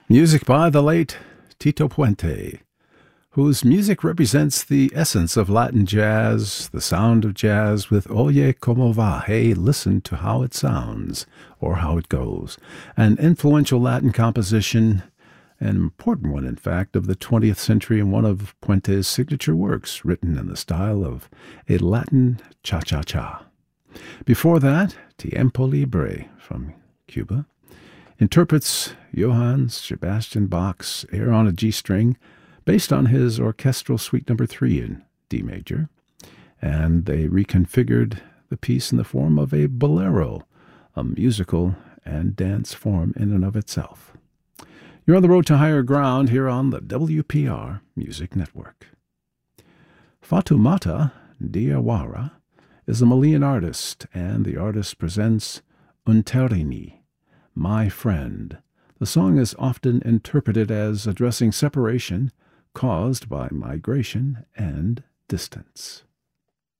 Music by the late Tito Puente, whose music represents the essence of Latin jazz, the sound of jazz with Oye Como Va, hey, listen to how it sounds, or how it goes, an influential Latin composition, an important one, in fact, of the 20th century and one of Puente's signature works, written in the style of a Latin cha-cha-cha. Before that, Tiempo Libre from Cuba interprets Johann Sebastian Bach's Air on a G string, based on his orchestral suite number 3 in D major, and they reconfigured the piece in the form of a bolero, a musical and dance form in and of itself. You're on the road to higher ground here on the WPR Music Network. Fatoumata Diawara is a Malian artist, and the artist presents Unterini, My Friend. The song is often interpreted as addressing separation caused by migration and distance.